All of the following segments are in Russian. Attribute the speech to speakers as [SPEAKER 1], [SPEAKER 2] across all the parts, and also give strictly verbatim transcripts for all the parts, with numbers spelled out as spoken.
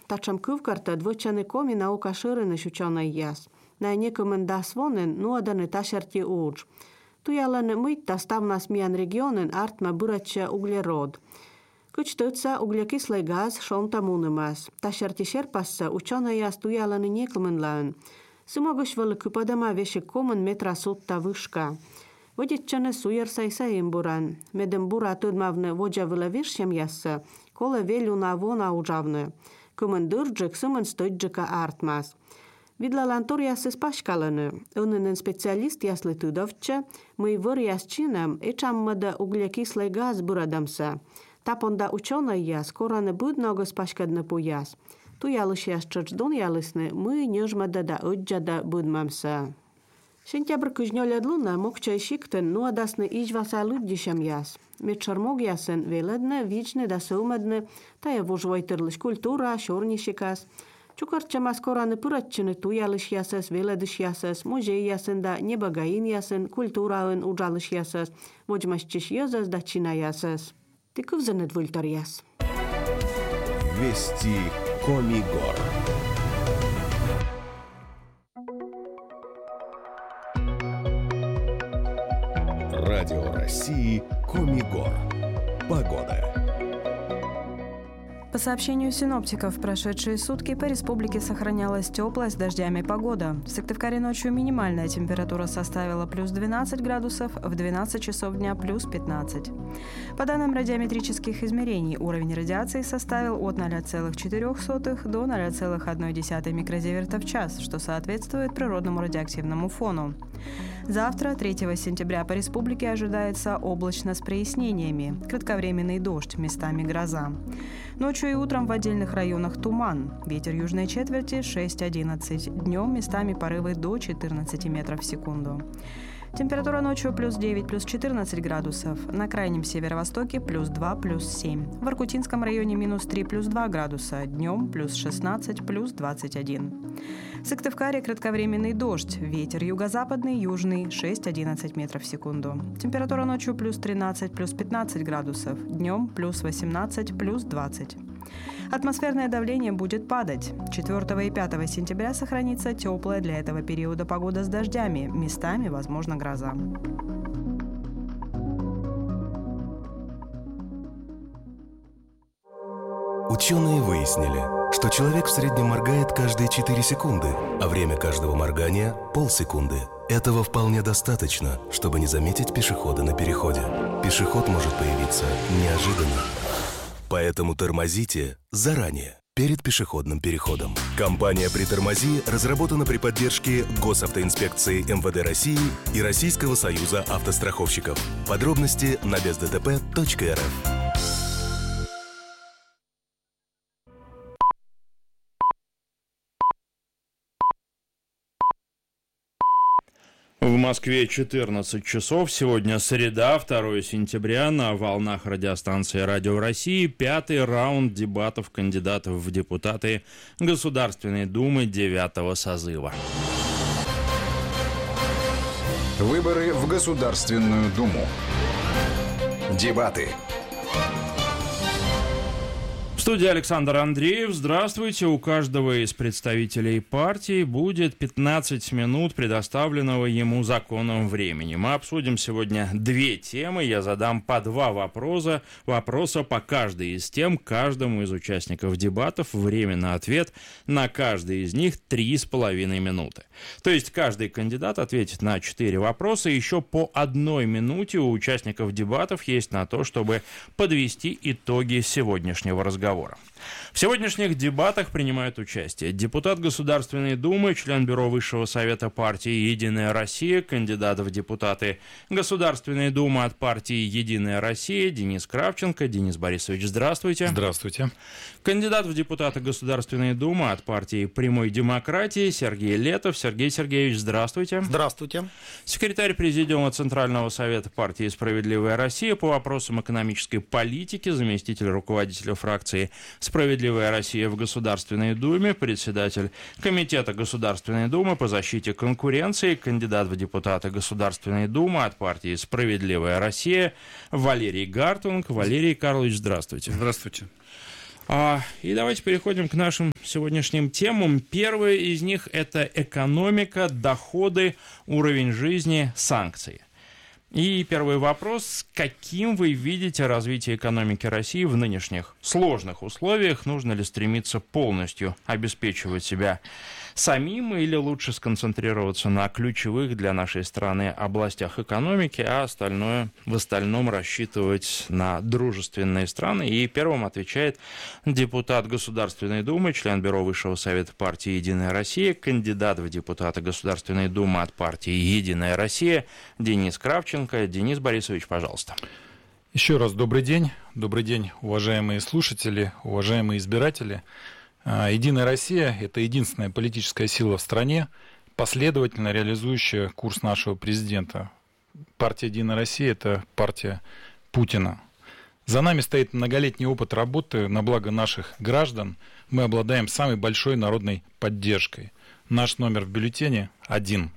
[SPEAKER 1] Тачам кывкарта двочаны коми наука шырыны шучаной яс. На некомен дасвонен нуаданы ташарти удж. Туяланы мыйта ставнас миян регионен артма бурача углерод. Кычтыца углекислый газ шонта мунымас. Ташарти шерпасса учаной яс туяланы некомен лаун. Сымогыш кыпадама веши комен метра сутта вышка. Водитчаны суер сайсаим буран. Медем бура тудмавны воджа вылавишьям ясса. Коле велю на вона уджавны. Кымен дырджик сымын стойджика артмас. Видла лантор ясы спашкаланы. Унынын специалист яслы тудовча. Мы выр ясчинам эчаммада углекислый газ бурадамса. Тапонда ученый яс кораны будного спашкадны пуяс. Ту ялыш ясчачдон ялысны мы нежмада да ыджада будмамса. Сентябрь күжнёледлуна мокчай шиктен нуадасны ижваса люддишам яс. Метшармог ясен веледны, вичны да сылмадны, тая вожвайтырлыш культура, шорнишикас. Чукарчамас кораны пыратчыны туялыш ясас, веледыш ясас, музей ясен да небагаин ясен, культураын уджалыш ясас, воджмашчиш язас да чина ясас. Ты кывзаны двультар яс.
[SPEAKER 2] Вести Комигор. Радио России Комигор. Погода.
[SPEAKER 3] По сообщению синоптиков, в прошедшие сутки по республике сохранялась теплая с дождями погода. В Сыктывкаре ночью минимальная температура составила плюс двенадцать градусов, в двенадцать часов дня плюс пятнадцать. По данным радиометрических измерений, уровень радиации составил от ноль целых четыре сотых до ноль целых одна десятая микрозиверта в час, что соответствует природному радиоактивному фону. Завтра, третьего сентября, по республике ожидается облачно с прояснениями, кратковременный дождь, местами гроза. Ночью и утром в отдельных районах туман. Ветер южной четверти шесть-одиннадцать. Днем местами порывы до четырнадцати метров в секунду. Температура ночью плюс девять, плюс четырнадцать градусов. На крайнем северо-востоке плюс два, плюс семь. В Иркутинском районе минус три, плюс два градуса. Днем плюс шестнадцать, плюс двадцать один. В Сыктывкаре кратковременный дождь. Ветер юго-западный, южный шесть-одиннадцать метров в секунду. Температура ночью плюс тринадцать, плюс пятнадцать градусов. Днем плюс восемнадцать, плюс двадцать. Атмосферное давление будет падать. четвёртого и пятого сентября сохранится теплая для этого периода погода с дождями. Местами возможна гроза.
[SPEAKER 2] Ученые выяснили, что человек в среднем моргает каждые четыре секунды, а время каждого моргания – полсекунды. Этого вполне достаточно, чтобы не заметить пешехода на переходе. Пешеход может появиться неожиданно. Поэтому тормозите заранее, перед пешеходным переходом. Компания «Притормози» разработана при поддержке Госавтоинспекции эм вэ дэ России и Российского союза автостраховщиков. Подробности на без дэ тэ пэ точка эр эф.
[SPEAKER 4] В Москве четырнадцать часов. Сегодня среда, второго сентября. На волнах радиостанции «Радио России» пятый раунд дебатов кандидатов в депутаты Государственной Думы девятого созыва.
[SPEAKER 5] Выборы в Государственную Думу. Дебаты.
[SPEAKER 4] В студии Александр Андреев. Здравствуйте. У каждого из представителей партии будет пятнадцать минут предоставленного ему законом времени. Мы обсудим сегодня две темы. Я задам по два вопроса. Вопроса по каждой из тем каждому из участников дебатов. Время на ответ на каждый из них три с половиной минуты. То есть каждый кандидат ответит на четыре вопроса. Еще по одной минуте у участников дебатов есть на то, чтобы подвести итоги сегодняшнего разговора. В сегодняшних дебатах принимают участие депутат Государственной Думы, член Бюро Высшего Совета партии «Единая Россия», кандидат в депутаты Государственной Думы от партии «Единая Россия» Денис Кравченко. Денис Борисович, здравствуйте.
[SPEAKER 6] Здравствуйте.
[SPEAKER 4] Кандидат в депутаты Государственной Думы от партии «Прямой демократии» Сергей Летов. Сергей Сергеевич, здравствуйте.
[SPEAKER 6] Здравствуйте.
[SPEAKER 4] Секретарь Президиума Центрального Совета партии «Справедливая Россия» по вопросам экономической политики, заместитель руководителя фракции «Справедливая Россия» в Государственной Думе, председатель Комитета Государственной Думы по защите конкуренции, кандидат в депутаты Государственной Думы от партии «Справедливая Россия» Валерий Гартунг. Валерий Карлович, здравствуйте.
[SPEAKER 6] Здравствуйте.
[SPEAKER 4] А, и давайте переходим к нашим сегодняшним темам. Первая из них – это экономика, доходы, уровень жизни, санкции. И первый вопрос: каким вы видите развитие экономики России в нынешних сложных условиях? Нужно ли стремиться полностью обеспечивать себя самим или лучше сконцентрироваться на ключевых для нашей страны областях экономики, а остальное, в остальном рассчитывать на дружественные страны? И первым отвечает депутат Государственной Думы, член Бюро Высшего Совета партии «Единая Россия», кандидат в депутаты Государственной Думы от партии «Единая Россия» Денис Кравченко. Денис Борисович, пожалуйста.
[SPEAKER 6] Еще раз добрый день. Добрый день, уважаемые слушатели, уважаемые избиратели. «Единая Россия» — это единственная политическая сила в стране, последовательно реализующая курс нашего президента. Партия «Единая Россия» — это партия Путина. За нами стоит многолетний опыт работы на благо наших граждан. Мы обладаем самой большой народной поддержкой. Наш номер в бюллетене один.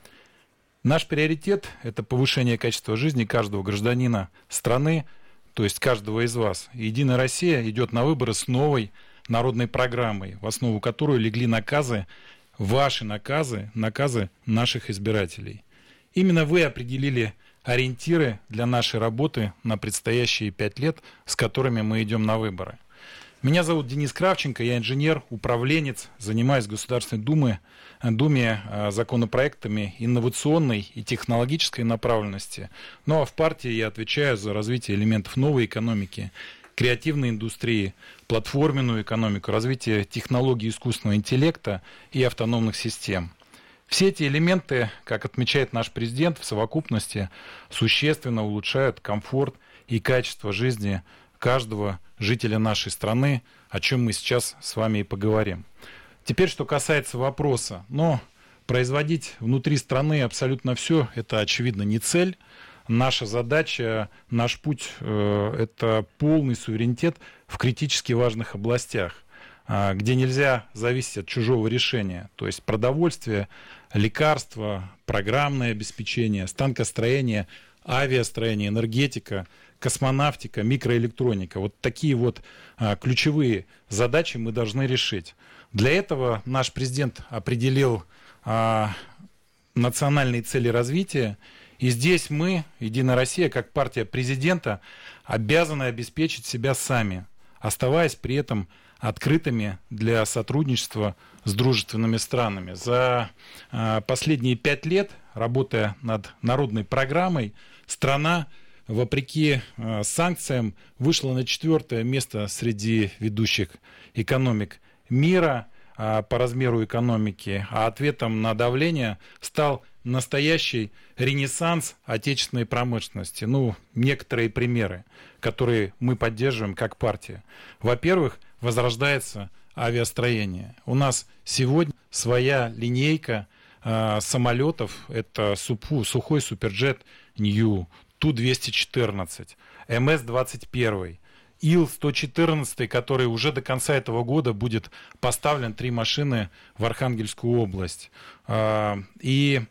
[SPEAKER 6] Наш приоритет – это повышение качества жизни каждого гражданина страны, то есть каждого из вас. «Единая Россия» идет на выборы с новой народной программой, в основу которой легли наказы, ваши наказы, наказы наших избирателей. Именно вы определили ориентиры для нашей работы на предстоящие пять лет, с которыми мы идем на выборы. Меня зовут Денис Кравченко, я инженер, управленец, занимаюсь в Государственной Думе, Думе законопроектами инновационной и технологической направленности. Ну а в партии я отвечаю за развитие элементов новой экономики, креативной индустрии, платформенную экономику, развитие технологий искусственного интеллекта и автономных систем. Все эти элементы, как отмечает наш президент, в совокупности существенно улучшают комфорт и качество жизни каждого жителя нашей страны, о чем мы сейчас с вами и поговорим. Теперь, что касается вопроса. Но производить внутри страны абсолютно все – это, очевидно, не цель. Наша задача, наш путь э, – это полный суверенитет в критически важных областях, э, где нельзя зависеть от чужого решения. То есть продовольствие, лекарства, программное обеспечение, станкостроение, авиастроение, энергетика, космонавтика, микроэлектроника. Вот такие вот э, ключевые задачи мы должны решить. Для этого наш президент определил э, национальные цели развития. И здесь мы, «Единая Россия», как партия президента, обязаны обеспечить себя сами, оставаясь при этом открытыми для сотрудничества с дружественными странами. За э, последние пять лет, работая над народной программой, страна, вопреки э, санкциям, вышла на четвертое место среди ведущих экономик мира э, по размеру экономики, а ответом на давление стал настоящий ренессанс отечественной промышленности. Ну, некоторые примеры, которые мы поддерживаем как партия. Во-первых, возрождается авиастроение. У нас сегодня своя линейка э, самолетов. Это СУПУ, сухой суперджет Нью, Ту двести четырнадцать, Эм Эс двадцать один, Ил сто четырнадцать, который уже до конца этого года будет поставлен, три машины в Архангельскую область. Э, и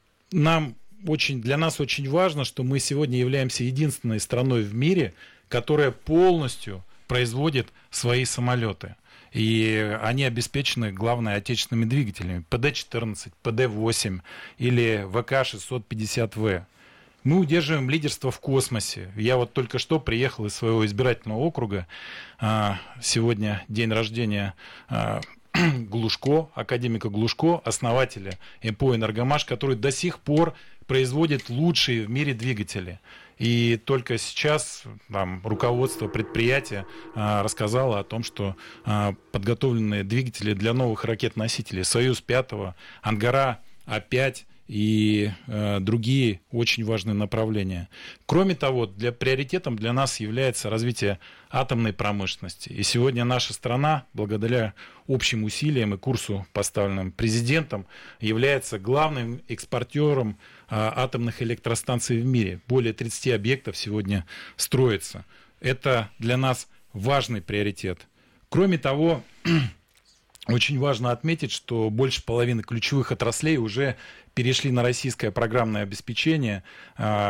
[SPEAKER 6] Нам очень, для нас очень важно, что мы сегодня являемся единственной страной в мире, которая полностью производит свои самолеты. И они обеспечены, главное, отечественными двигателями Пэ Дэ четырнадцать, Пэ Дэ восемь или Вэ Ка шестьсот пятьдесят вэ. Мы удерживаем лидерство в космосе. Я вот только что приехал из своего избирательного округа. Сегодня день рождения Глушко, академика Глушко, основателя Эм Пэ О «Энергомаш», который до сих пор производит лучшие в мире двигатели. И только сейчас там, руководство предприятия а, рассказало о том, что а, подготовленные двигатели для новых ракет-носителей «Союз-пять», «Ангара А пять» и э, другие очень важные направления. Кроме того, для, приоритетом для нас является развитие атомной промышленности. И сегодня наша страна, благодаря общим усилиям и курсу, поставленным президентом, является главным экспортером э, атомных электростанций в мире. Более тридцати объектов сегодня строится. Это для нас важный приоритет. Кроме того, очень важно отметить, что больше половины ключевых отраслей уже перешли на российское программное обеспечение.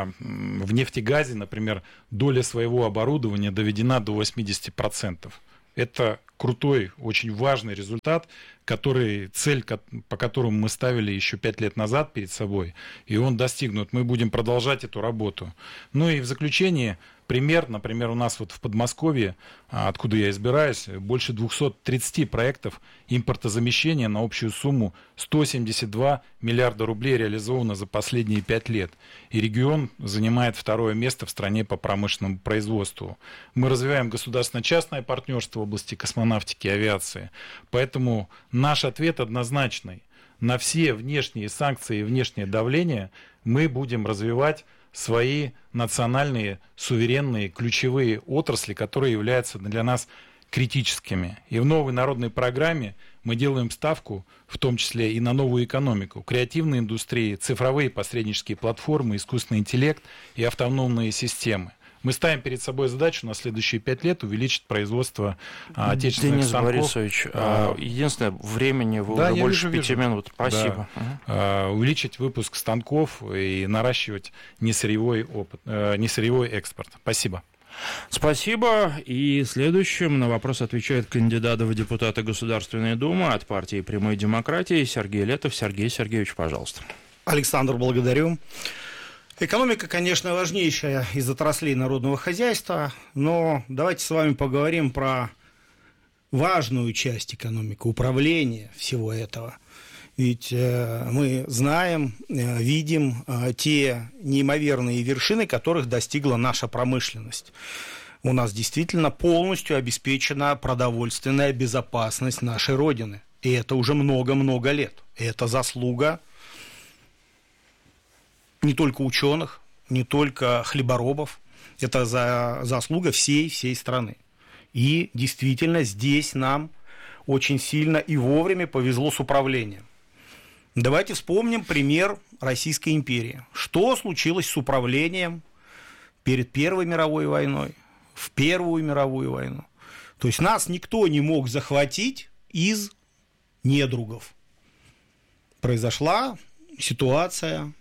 [SPEAKER 6] В нефтегазе, например, доля своего оборудования доведена до восьмидесяти процентов. Это крутой, очень важный результат, который, цель, по которому мы ставили еще пять лет назад перед собой, и он достигнут. Мы будем продолжать эту работу. Ну и в заключение пример, например, у нас вот в Подмосковье, откуда я избираюсь, больше двести тридцать проектов импортозамещения на общую сумму сто семьдесят два миллиарда рублей реализовано за последние пять лет. И регион занимает второе место в стране по промышленному производству. Мы развиваем государственно-частное партнерство в области космонавтики и авиации. Поэтому наш ответ однозначный. На все внешние санкции и внешнее давление мы будем развивать свои национальные, суверенные, ключевые отрасли, которые являются для нас критическими. И в новой народной программе мы делаем ставку, в том числе и на новую экономику, креативные индустрии, цифровые посреднические платформы, искусственный интеллект и автономные системы. Мы ставим перед собой задачу на следующие пять лет увеличить производство а, отечественных
[SPEAKER 4] Денис
[SPEAKER 6] станков.
[SPEAKER 4] Денис Борисович, а, единственное, времени вы
[SPEAKER 6] да,
[SPEAKER 4] уже больше
[SPEAKER 6] вижу,
[SPEAKER 4] пяти
[SPEAKER 6] вижу.
[SPEAKER 4] минут. Спасибо.
[SPEAKER 6] Да.
[SPEAKER 4] Угу.
[SPEAKER 6] А, увеличить выпуск станков и наращивать несырьевой, опыт, а, несырьевой экспорт. Спасибо.
[SPEAKER 4] Спасибо. И следующим на вопрос отвечает кандидат в депутаты Государственной Думы от партии «Прямой демократии» Сергей Летов. Сергей Сергеевич, пожалуйста.
[SPEAKER 7] Александр, благодарю. Экономика, конечно, важнейшая из отраслей народного хозяйства, но давайте с вами поговорим про важную часть экономики, управление всего этого. Ведь э, мы знаем, э, видим э, те неимоверные вершины, которых достигла наша промышленность. У нас действительно полностью обеспечена продовольственная безопасность нашей Родины. И это уже много-много лет. И это заслуга не только ученых, не только хлеборобов, это за, заслуга всей, всей страны. И действительно здесь нам очень сильно и вовремя повезло с управлением. Давайте вспомним пример Российской империи. Что случилось с управлением перед Первой мировой войной, в Первую мировую войну? То есть нас никто не мог захватить из недругов. Произошла ситуация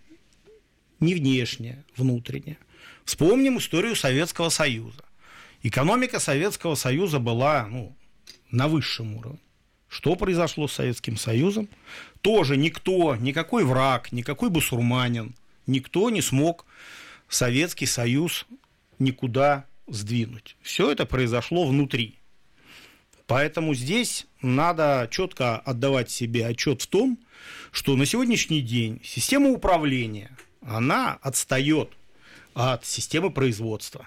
[SPEAKER 7] не внешняя, внутренняя. Вспомним историю Советского Союза. Экономика Советского Союза была ну, на высшем уровне. Что произошло с Советским Союзом? Тоже никто, никакой враг, никакой бусурманин, никто не смог Советский Союз никуда сдвинуть. Все это произошло внутри. Поэтому здесь надо четко отдавать себе отчет в том, что на сегодняшний день система управления она отстает от системы производства.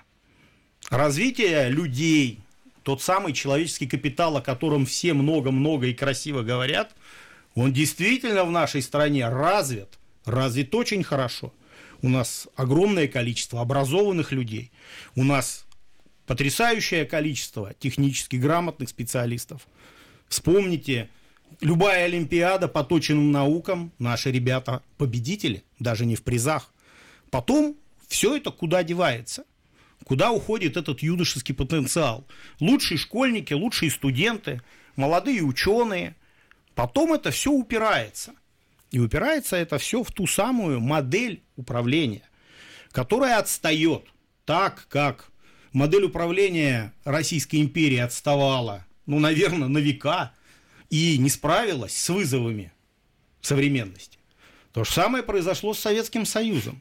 [SPEAKER 7] Развитие людей, тот самый человеческий капитал, о котором все много-много и красиво говорят, он действительно в нашей стране развит, развит очень хорошо. У нас огромное количество образованных людей, у нас потрясающее количество технически грамотных специалистов. Вспомните, любая олимпиада по точным наукам, наши ребята победители, даже не в призах. Потом все это куда девается? Куда уходит этот юношеский потенциал? Лучшие школьники, лучшие студенты, молодые ученые. Потом это все упирается. И упирается это все в ту самую модель управления, которая отстает, так как модель управления Российской империи отставала, ну, наверное, на века, и не справилась с вызовами современности. То же самое произошло с Советским Союзом.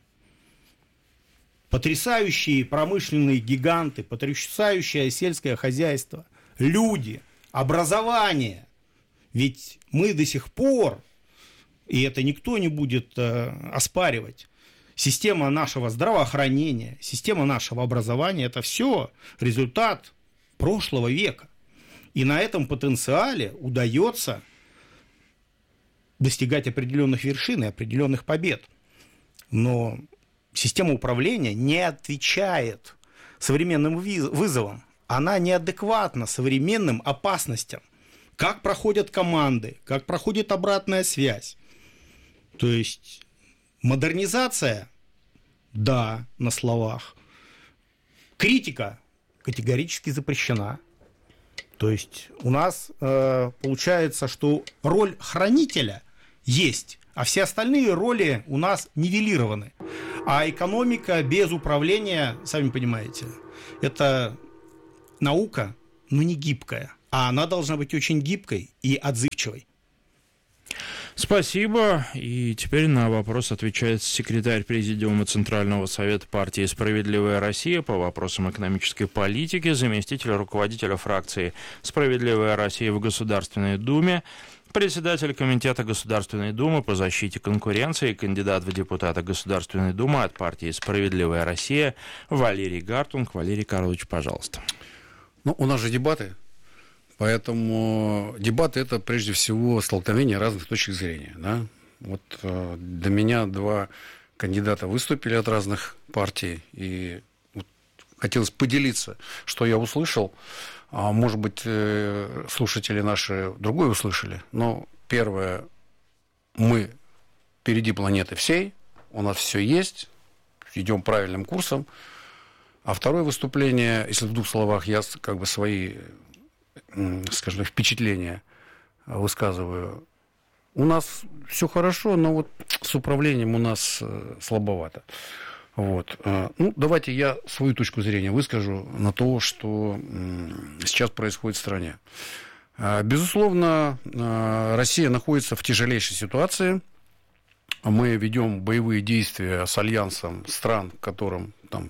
[SPEAKER 7] Потрясающие промышленные гиганты, потрясающее сельское хозяйство, люди, образование. Ведь мы до сих пор, и это никто не будет э, оспаривать, система нашего здравоохранения, система нашего образования – это все результат прошлого века. И на этом потенциале удается достигать определенных вершин и определенных побед. Но система управления не отвечает современным вызовам. Она неадекватна современным опасностям. Как проходят команды, как проходит обратная связь. То есть модернизация, да, на словах. Критика категорически запрещена. То есть у нас э, получается, что роль хранителя есть, а все остальные роли у нас нивелированы. А экономика без управления, сами понимаете, это наука, но не гибкая. А она должна быть очень гибкой и отзывчивой.
[SPEAKER 4] Спасибо. И теперь на вопрос отвечает секретарь Президиума Центрального совета партии «Справедливая Россия» по вопросам экономической политики, заместитель руководителя фракции «Справедливая Россия» в Государственной Думе, председатель Комитета Государственной Думы по защите конкуренции, кандидат в депутаты Государственной Думы от партии «Справедливая Россия» Валерий Гартунг. Валерий Карлович, пожалуйста.
[SPEAKER 8] Ну, у нас же дебаты. Поэтому дебаты – это прежде всего столкновение разных точек зрения. Да? Вот э, до меня два кандидата выступили от разных партий, и вот хотелось поделиться, что я услышал. А, может быть, э, слушатели наши другое услышали. Но первое, мы впереди планеты всей, у нас все есть, идем правильным курсом. А второе выступление, если в двух словах я как бы свои, скажем, впечатления высказываю. У нас все хорошо, но вот с управлением у нас слабовато. Вот. Ну, давайте я свою точку зрения выскажу на то, что сейчас происходит в стране. Безусловно, Россия находится в тяжелейшей ситуации. Мы ведем боевые действия с альянсом стран, которым там,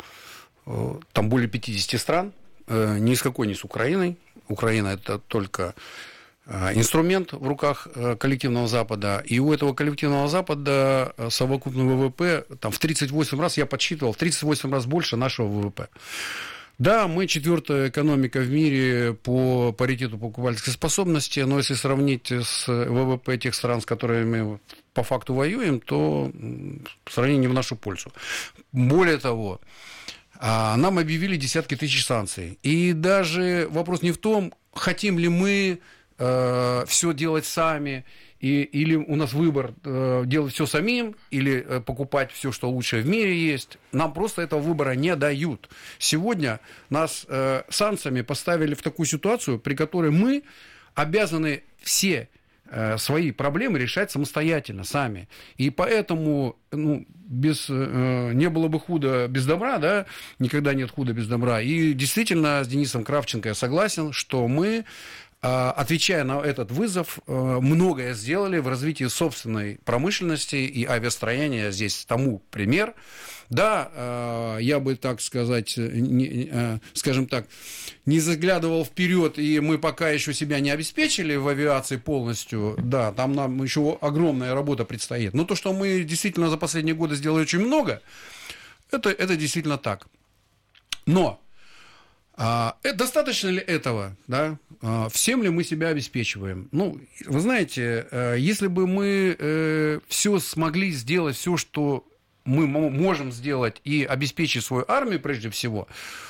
[SPEAKER 8] там более пятидесяти стран, ни с какой не с Украиной. Украина – это только инструмент в руках коллективного Запада. И у этого коллективного Запада совокупный ВВП там, в тридцать восемь раз, я подсчитывал, в тридцать восемь раз больше нашего ВВП. Да, мы четвертая экономика в мире по паритету покупательской способности, но если сравнить с ВВП тех стран, с которыми мы по факту воюем, то сравнение не в нашу пользу. Более того, нам объявили десятки тысяч санкций. И даже вопрос не в том, хотим ли мы э, все делать сами, и, или у нас выбор э, делать все самим, или э, покупать все, что лучшее в мире есть. Нам просто этого выбора не дают. Сегодня нас э, санкциями поставили в такую ситуацию, при которой мы обязаны все свои проблемы решать самостоятельно, сами. И поэтому ну, без, э, не было бы худа без добра, да, никогда нет худа без добра. И действительно, с Денисом Кравченко я согласен, что мы, э, отвечая на этот вызов, э, многое сделали в развитии собственной промышленности и авиастроения. Здесь тому пример. Да, э, я бы, так сказать, не, э, скажем так, не заглядывал вперед, и мы пока еще себя не обеспечили в авиации полностью. Да, там нам еще огромная работа предстоит. Но то, что мы действительно за последние годы сделали очень много, это, это действительно так. Но э, достаточно ли этого? Да? Э, всем ли мы себя обеспечиваем? Ну, вы знаете, э, если бы мы э, все смогли сделать, все, что мы можем сделать и обеспечить свою армию прежде всего,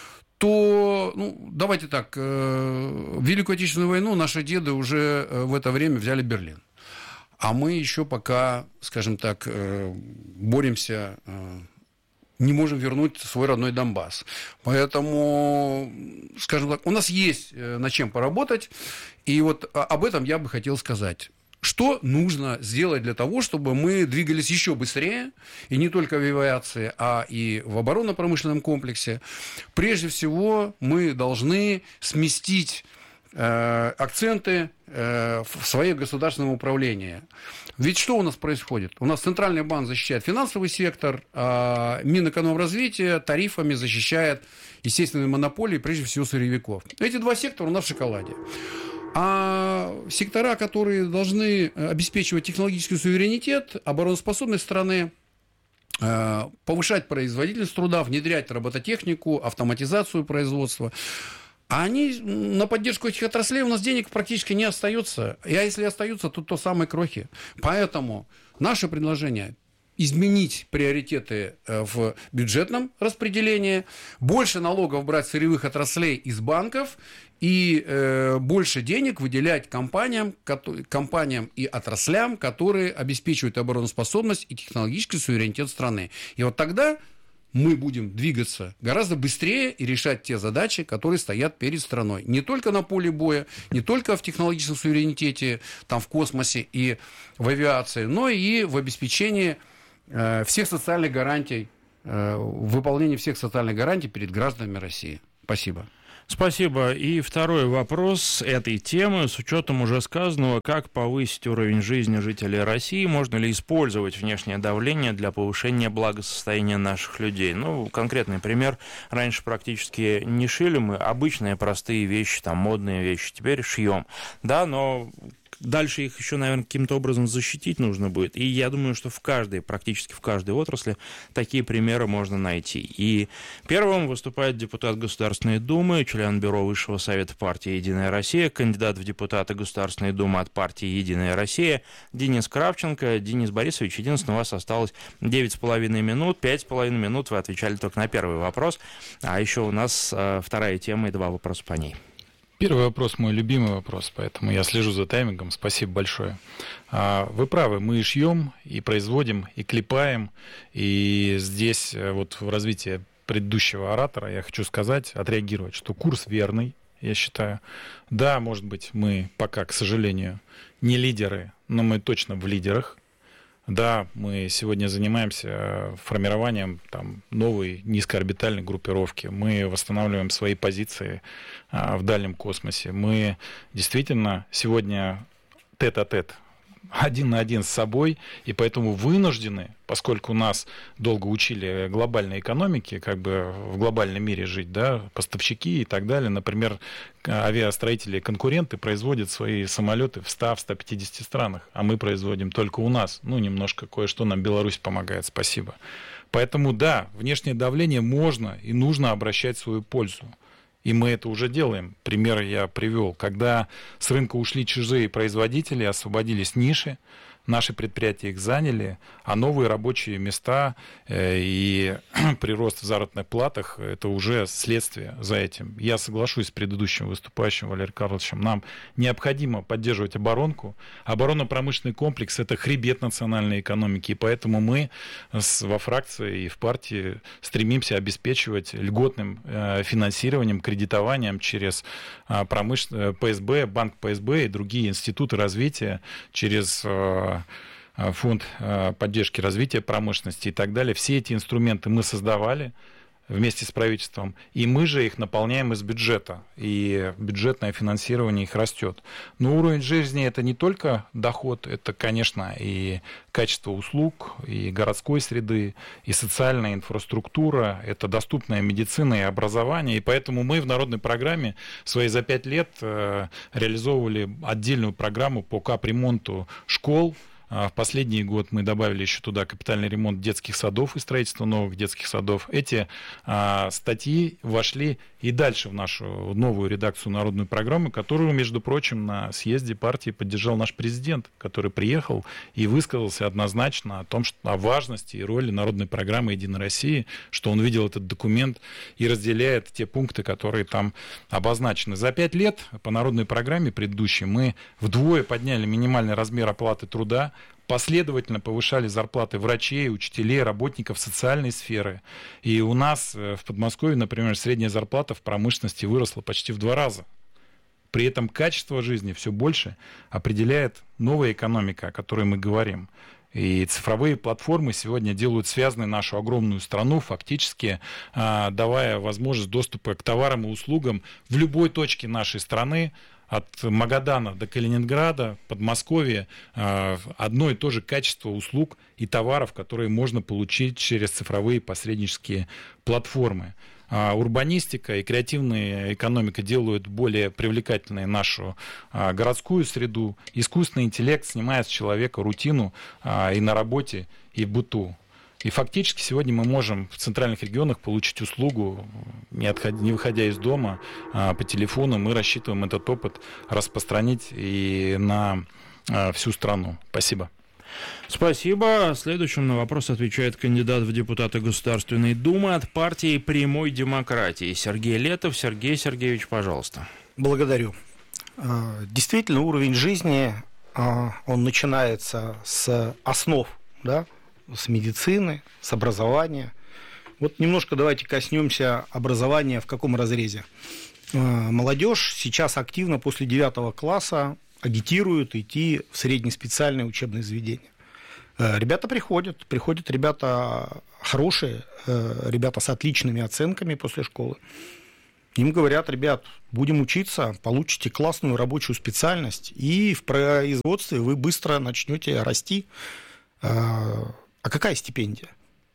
[SPEAKER 8] то, ну, давайте так, э, Великую Отечественную войну наши деды уже в это время взяли Берлин. А мы еще пока, скажем так, э, боремся, э, не можем вернуть свой родной Донбасс. Поэтому, скажем так, у нас есть над чем поработать, и вот об этом я бы хотел сказать. Что нужно сделать для того, чтобы мы двигались еще быстрее, и не только в авиации, а и в оборонно-промышленном комплексе? Прежде всего, мы должны сместить э, акценты э, в свое государственное управление. Ведь что у нас происходит? У нас Центральный банк защищает финансовый сектор, а Минэкономразвития тарифами защищает естественные монополии, прежде всего сырьевиков. Эти два сектора у нас в шоколаде. А сектора, которые должны обеспечивать технологический суверенитет, обороноспособность страны, повышать производительность труда, внедрять робототехнику, автоматизацию производства, они на поддержку этих отраслей у нас денег практически не остается. А если остаются, то то самые крохи. Поэтому наше предложение – изменить приоритеты в бюджетном распределении, больше налогов брать с сырьевых отраслей из банков и э, больше денег выделять компаниям, компаниям и отраслям, которые обеспечивают обороноспособность и технологический суверенитет страны. И вот тогда мы будем двигаться гораздо быстрее и решать те задачи, которые стоят перед страной. Не только на поле боя, не только в технологическом суверенитете, там, в космосе и в авиации, но и в обеспечении э, всех социальных гарантий, э, в выполнении всех социальных гарантий перед гражданами России. Спасибо.
[SPEAKER 4] Спасибо. И второй вопрос этой темы. С учетом уже сказанного, как повысить уровень жизни жителей России, можно ли использовать внешнее давление для повышения благосостояния наших людей? Ну, конкретный пример. Раньше практически не шили мы обычные простые вещи, там, модные вещи. Теперь шьем. Да, но... Дальше их еще, наверное, каким-то образом защитить нужно будет. И я думаю, что в каждой, практически в каждой отрасли такие примеры можно найти. И первым выступает депутат Государственной Думы, член Бюро Высшего Совета партии «Единая Россия», кандидат в депутаты Государственной Думы от партии «Единая Россия» Денис Кравченко. Денис Борисович, единственное, у вас осталось девять с половиной минут. пять с половиной минут вы отвечали только на первый вопрос. А еще у нас э, вторая тема и два вопроса по ней.
[SPEAKER 6] Первый вопрос мой любимый вопрос, поэтому я слежу за таймингом. Спасибо большое. Вы правы, мы и шьем, и производим, и клепаем. И здесь вот в развитии предыдущего оратора я хочу сказать, отреагировать, что курс верный, я считаю. Да, может быть, мы пока, к сожалению, не лидеры, но мы точно в лидерах. Да, мы сегодня занимаемся формированием там, новой низкоорбитальной группировки. Мы восстанавливаем свои позиции а, в дальнем космосе. Мы действительно сегодня тет-а-тет, один на один с собой, и поэтому вынуждены, поскольку нас долго учили глобальной экономике, как бы в глобальном мире жить, да, поставщики и так далее. Например, авиастроители конкуренты производят свои самолеты в ста - ста пятидесяти странах, а мы производим только у нас. Ну, немножко кое-что нам Беларусь помогает, спасибо. Поэтому, да, внешнее давление можно и нужно обращать в свою пользу. И мы это уже делаем. Примеры я привел. Когда с рынка ушли чужие производители, освободились ниши, наши предприятия их заняли, а новые рабочие места э, и прирост в заработных платах – это уже следствие за этим. Я соглашусь с предыдущим выступающим Валерием Карловичем. Нам необходимо поддерживать оборонку. Оборонно-промышленный комплекс – это хребет национальной экономики, и поэтому мы с, во фракции и в партии стремимся обеспечивать льготным э, финансированием, кредитованием через э, промышлен... ПСБ, банк ПСБ и другие институты развития, через э, фонд поддержки развития промышленности и так далее. Все эти инструменты мы создавали вместе с правительством, и мы же их наполняем из бюджета, и бюджетное финансирование их растет. Но уровень жизни – это не только доход, это, конечно, и качество услуг, и городской среды, и социальная инфраструктура, это доступная медицина и образование, и поэтому мы в народной программе свои за пять лет реализовывали отдельную программу по капремонту школ. В последний год мы добавили еще туда капитальный ремонт детских садов и строительство новых детских садов. Эти а, статьи вошли и дальше в нашу новую редакцию народной программы, которую, между прочим, на съезде партии поддержал наш президент, который приехал и высказался однозначно о том, что, о важности и роли народной программы «Единой России», что он видел этот документ и разделяет те пункты, которые там обозначены. За пять лет по народной программе предыдущей мы вдвое подняли минимальный размер оплаты труда, последовательно повышали зарплаты врачей, учителей, работников социальной сферы. И у нас в Подмосковье, например, средняя зарплата в промышленности выросла почти в два раза. При этом качество жизни все больше определяет новая экономика, о которой мы говорим. И цифровые платформы сегодня делают связанной нашу огромную страну, фактически а, давая возможность доступа к товарам и услугам в любой точке нашей страны, от Магадана до Калининграда, Подмосковья, одно и то же качество услуг и товаров, которые можно получить через цифровые посреднические платформы. Урбанистика и креативная экономика делают более привлекательной нашу городскую среду. Искусственный интеллект снимает с человека рутину и на работе, и в быту. И фактически сегодня мы можем в центральных регионах получить услугу, не, отходя, не выходя из дома, а, по телефону. Мы рассчитываем этот опыт распространить и на а, всю страну. Спасибо.
[SPEAKER 4] Спасибо. Следующим на вопрос отвечает кандидат в депутаты Государственной Думы от партии «Прямой демократии» Сергей Летов. Сергей Сергеевич, пожалуйста.
[SPEAKER 7] Благодарю. Действительно, уровень жизни, он начинается с основ, да, с медицины, с образования. Вот немножко давайте коснемся образования в каком разрезе. Молодежь сейчас активно после девятого класса агитирует идти в среднеспециальное учебное заведение. Ребята приходят, приходят ребята хорошие, ребята с отличными оценками после школы. Им говорят: ребят, будем учиться, получите классную рабочую специальность, и в производстве вы быстро начнете расти. А какая стипендия?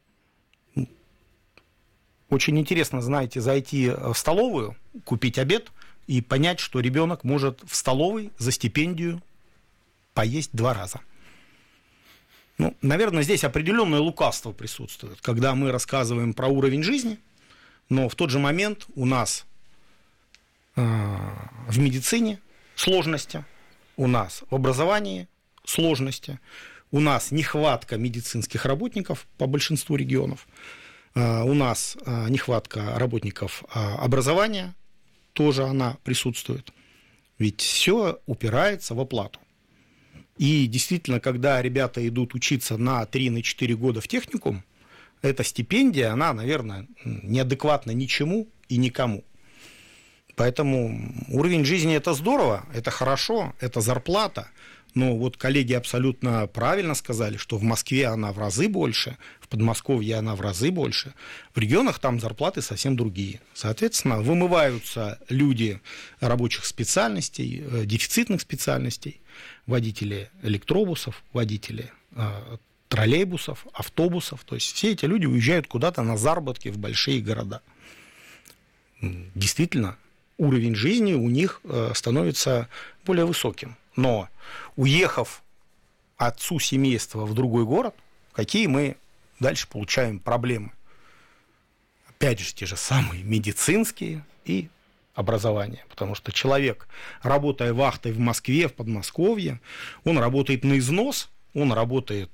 [SPEAKER 7] Очень интересно, знаете, зайти в столовую, купить обед и понять, что ребенок может в столовой за стипендию поесть два раза. Ну, наверное, здесь определенное лукавство присутствует, когда мы рассказываем про уровень жизни, но в тот же момент у нас э, в медицине сложности, у нас в образовании сложности, у нас нехватка медицинских работников по большинству регионов, э, у нас э, нехватка работников э, образования, тоже она присутствует. Ведь все упирается в оплату. И действительно, когда ребята идут учиться на три-четыре года в техникум, эта стипендия, она, наверное, неадекватна ничему и никому. Поэтому уровень жизни – это здорово, это хорошо, это зарплата. Но вот коллеги абсолютно правильно сказали, что в Москве она в разы больше, в Подмосковье она в разы больше. В регионах там зарплаты совсем другие. Соответственно, вымываются люди рабочих специальностей, дефицитных специальностей, водители электробусов, водители э, троллейбусов, автобусов. То есть все эти люди уезжают куда-то на заработки в большие города. Действительно, уровень жизни у них э, становится более высоким. Но уехав отцу семейства в другой город, какие мы дальше получаем проблемы? Опять же, те же самые медицинские и образование. Потому что человек, работая вахтой в Москве, в Подмосковье, он работает на износ, он работает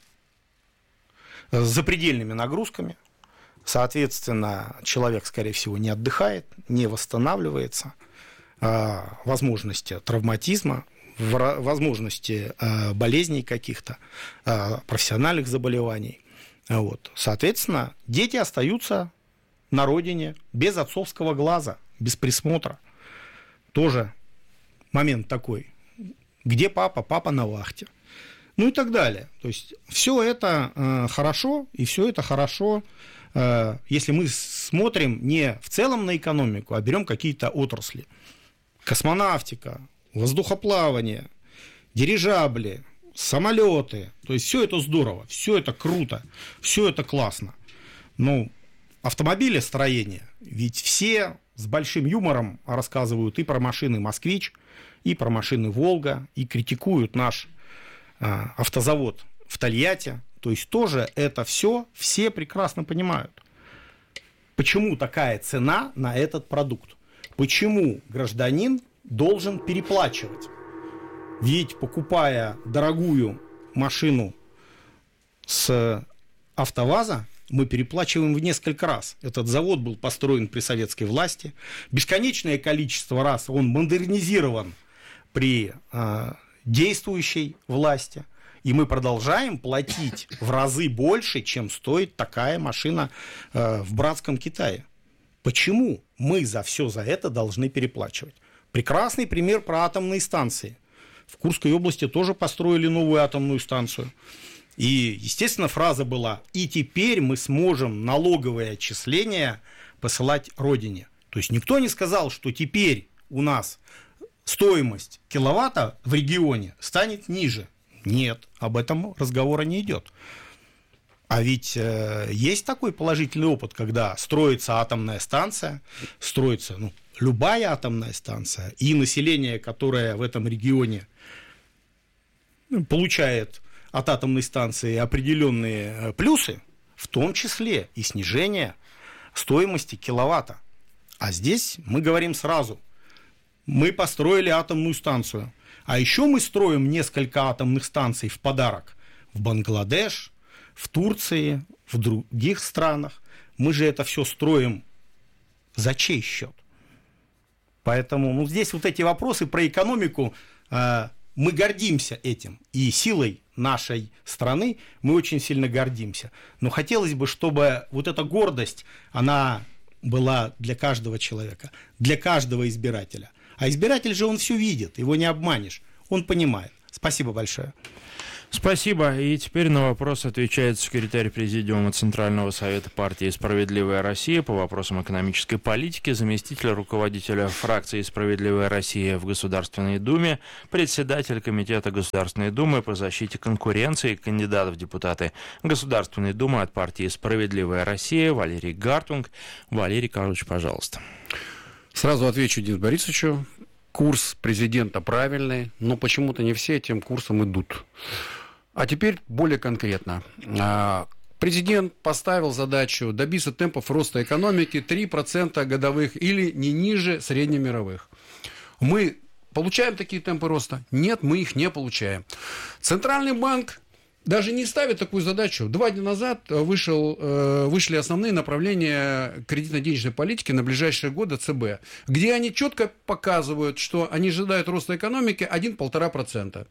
[SPEAKER 7] с запредельными нагрузками. Соответственно, человек, скорее всего, не отдыхает, не восстанавливается. Возможности травматизма, возможности болезней каких-то, профессиональных заболеваний. Вот. Соответственно, дети остаются на родине без отцовского глаза, без присмотра. Тоже момент такой. Где папа? Папа на вахте. Ну и так далее. То есть все это э, хорошо, и все это хорошо, э, если мы смотрим не в целом на экономику, а берем какие-то отрасли. Космонавтика, воздухоплавание, дирижабли, самолеты. То есть все это здорово, все это круто, все это классно. Но автомобилестроение, ведь все с большим юмором рассказывают и про машины «Москвич», и про машины «Волга», и критикуют наш э, автозавод в Тольятти. То есть тоже это все, все прекрасно понимают. Почему такая цена на этот продукт? Почему гражданин должен переплачивать? Ведь покупая дорогую машину с АвтоВАЗа, мы переплачиваем в несколько раз. Этот завод был построен при советской власти. Бесконечное количество раз он модернизирован при э, действующей власти. И мы продолжаем платить в разы больше, чем стоит такая машина э, в братском Китае. Почему мы за все за это должны переплачивать? Прекрасный пример про атомные станции. В Курской области тоже построили новую атомную станцию. И, естественно, фраза была: и теперь мы сможем налоговые отчисления посылать родине. То есть никто не сказал, что теперь у нас стоимость киловатта в регионе станет ниже. Нет, об этом разговора не идет. А ведь э, есть такой положительный опыт, когда строится атомная станция, строится ну, любая атомная станция, и население, которое в этом регионе ну, получает от атомной станции определенные плюсы, в том числе и снижение стоимости киловатта. А здесь мы говорим сразу: мы построили атомную станцию, а еще мы строим несколько атомных станций в подарок в Бангладеш, в Турции, в других странах. Мы же это все строим за чей счет? Поэтому ну, здесь вот эти вопросы про экономику, э, мы гордимся этим. И силой нашей страны мы очень сильно гордимся. Но хотелось бы, чтобы вот эта гордость, она была для каждого человека, для каждого избирателя. А избиратель же он все видит, его не обманешь, он понимает. Спасибо большое.
[SPEAKER 4] Спасибо. И теперь на вопрос отвечает секретарь Президиума Центрального совета партии «Справедливая Россия» по вопросам экономической политики, заместитель руководителя фракции «Справедливая Россия» в Государственной Думе, председатель Комитета Государственной Думы по защите конкуренции, кандидат в депутаты Государственной Думы от партии «Справедливая Россия» Валерий Гартунг. Валерий Карлович, пожалуйста.
[SPEAKER 8] Сразу отвечу Денису Борисовичу. Курс президента правильный, но почему-то не все этим курсом идут. А теперь более конкретно. Президент поставил задачу добиться темпов роста экономики три процента годовых или не ниже среднемировых. Мы получаем такие темпы роста? Нет, мы их не получаем. Центральный банк даже не ставит такую задачу. Два дня назад вышел, вышли основные направления кредитно-денежной политики на ближайшие годы ЦБ, где они четко показывают, что они ожидают роста экономики один-полтора процента.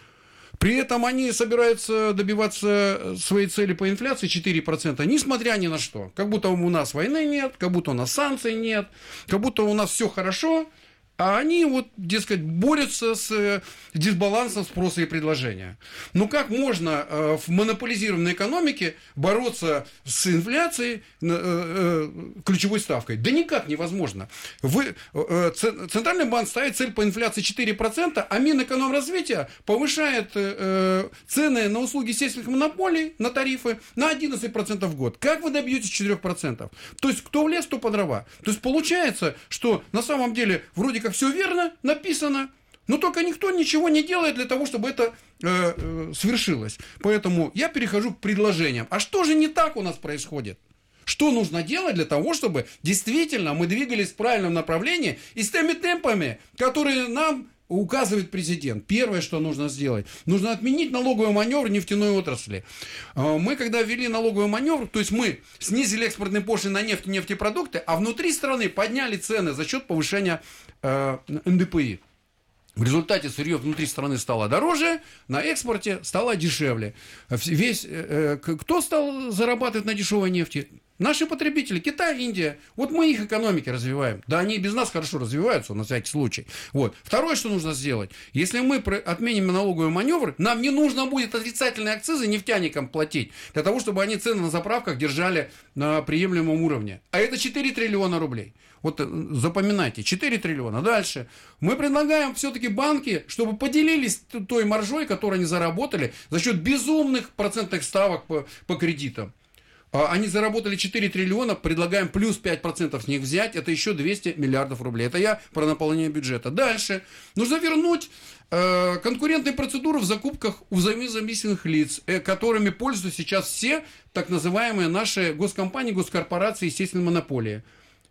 [SPEAKER 8] При этом они собираются добиваться своей цели по инфляции четыре процента, несмотря ни на что. Как будто у нас войны нет, как будто у нас санкций нет, как будто у нас все хорошо. А они, вот, дескать, борются с дисбалансом спроса и предложения. Ну, как можно э, в монополизированной экономике бороться с инфляцией э, э, ключевой ставкой? Да никак невозможно. Вы, э, Центральный банк ставит цель по инфляции четыре процента, а Минэкономразвития повышает э, цены на услуги сельских монополий, на тарифы на одиннадцать процентов в год. Как вы добьетесь четыре процента? То есть, кто в лес, то по дрова. То есть, получается, что на самом деле вроде как все верно написано, но только никто ничего не делает для того, чтобы это э, э, свершилось. Поэтому я перехожу к предложениям. А что же не так у нас происходит? Что нужно делать для того, чтобы действительно мы двигались в правильном направлении и с теми темпами, которые нам указывает президент? Первое, что нужно сделать, нужно отменить налоговый маневр нефтяной отрасли. Мы, когда ввели налоговый маневр, то есть мы снизили экспортные пошлины на нефть и нефтепродукты, а внутри страны подняли цены за счет повышения э, эн дэ пэ и. В результате сырье внутри страны стало дороже, на экспорте стало дешевле. Весь, э, кто стал зарабатывать на дешевой нефти? Наши потребители, Китай, Индия. Вот мы их экономики развиваем. Да, они и без нас хорошо развиваются, на всякий случай. Вот. Второе, что нужно сделать. Если мы отменим налоговый маневр, нам не нужно будет отрицательные акцизы нефтяникам платить, для того, чтобы они цены на заправках держали на приемлемом уровне. А это четыре триллиона рублей. Вот запоминайте, четыре триллиона. Дальше. Мы предлагаем все-таки банки, чтобы поделились той маржой, которую они заработали за счет безумных процентных ставок по, по кредитам. Они заработали четыре триллиона, предлагаем плюс пять процентов с них взять, это еще двести миллиардов рублей. Это я про наполнение бюджета. Дальше. Нужно вернуть э, конкурентные процедуры в закупках у взаимозависимых лиц, э, которыми пользуются сейчас все так называемые наши госкомпании, госкорпорации, естественно, монополии.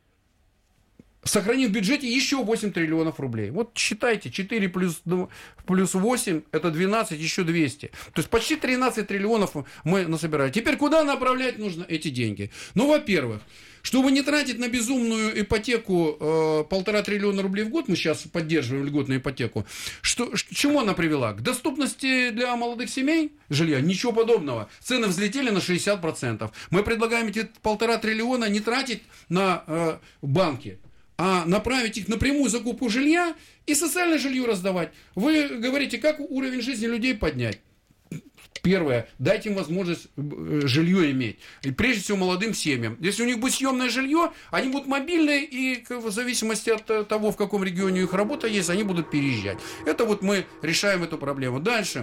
[SPEAKER 8] Сохранив в бюджете еще восемь триллионов рублей. Вот считайте, четыре плюс, плюс восемь, это двенадцать, еще двести. То есть почти тринадцать триллионов мы насобирали. Теперь куда направлять нужно эти деньги? Ну, во-первых, чтобы не тратить на безумную ипотеку э, полтора триллиона рублей в год, мы сейчас поддерживаем льготную ипотеку, что, к чему она привела? К доступности для молодых семей жилья? Ничего подобного. Цены взлетели на шестьдесят процентов. Мы предлагаем эти полтора триллиона не тратить на э, банки, а направить их напрямую закупку жилья и социальное жилье раздавать. Вы говорите, как уровень жизни людей поднять? Первое, дайте им возможность жилье иметь. И прежде всего молодым семьям. Если у них будет съемное жилье, они будут мобильные, и в зависимости от того, в каком регионе их работа есть, они будут переезжать. Это вот мы решаем эту проблему. Дальше.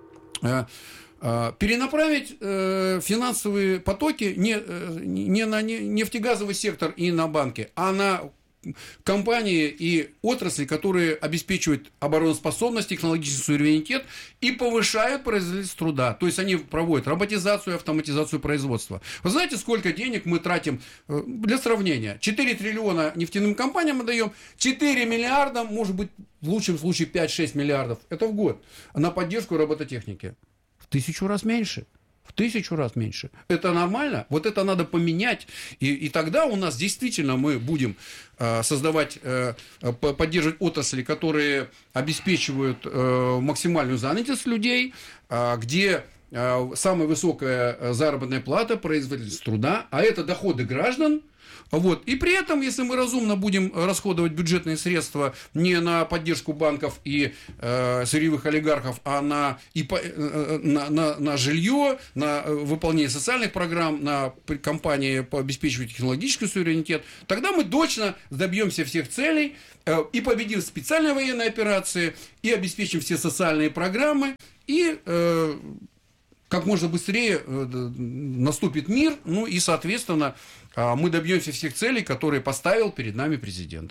[SPEAKER 8] Перенаправить э, финансовые потоки не, не на нефтегазовый сектор и на банки, а на компании и отрасли, которые обеспечивают обороноспособность, технологический суверенитет и повышают производительность труда. То есть они проводят роботизацию и автоматизацию производства. Вы знаете, сколько денег мы тратим, для сравнения, четыре триллиона нефтяным компаниям мы даем, четыре миллиарда, может быть, в лучшем случае пять-шесть миллиардов, это в год, на поддержку робототехники. В тысячу раз меньше. В тысячу раз меньше. Это нормально? Вот это надо поменять. И, и тогда у нас действительно мы будем э, создавать, э, поддерживать отрасли, которые обеспечивают э, максимальную занятость людей, э, где э, самая высокая заработная плата, производительность труда, а это доходы граждан, Вот. И при этом, если мы разумно будем расходовать бюджетные средства не на поддержку банков и э, сырьевых олигархов, а на, и по, э, на, на, на жилье, на выполнение социальных программ, на компании по обеспечиванию технологический суверенитет, тогда мы точно добьемся всех целей э, и победим специальные военные операции, и обеспечим все социальные программы, и э, как можно быстрее э, наступит мир, ну и, соответственно, мы добьемся всех целей, которые поставил перед нами президент.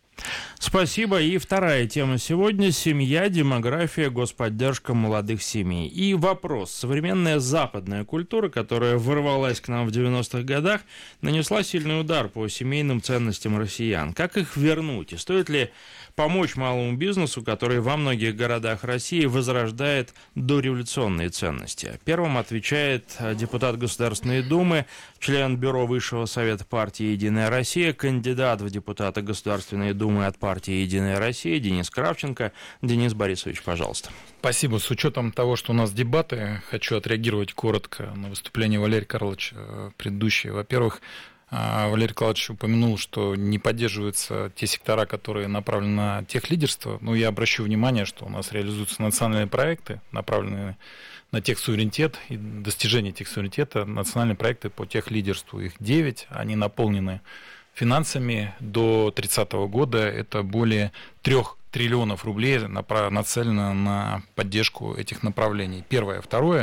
[SPEAKER 4] Спасибо. И вторая тема сегодня – семья, демография, господдержка молодых семей. И вопрос. Современная западная культура, которая ворвалась к нам в девяностых годах, нанесла сильный удар по семейным ценностям россиян. Как их вернуть? И стоит ли помочь малому бизнесу, который во многих городах России возрождает дореволюционные ценности? Первым отвечает депутат Государственной Думы, член Бюро Высшего Совета партии «Единая Россия», кандидат в депутаты Государственной Думы от партии «Единая Россия» Денис Кравченко. Денис Борисович, пожалуйста.
[SPEAKER 6] Спасибо. С учетом того, что у нас дебаты, хочу отреагировать коротко на выступление Валерия Карловича предыдущее. Во-первых, Валерий Карлович упомянул, что не поддерживаются те сектора, которые направлены на техлидерство. Но я обращу внимание, что у нас реализуются национальные проекты, направленные на техсуверенитет и достижение техсуверенитета, национальные проекты по техлидерству. Их девять, они наполнены финансами. До тридцатого года это более трех триллионов рублей нацелено на поддержку этих направлений. Первое. Второе.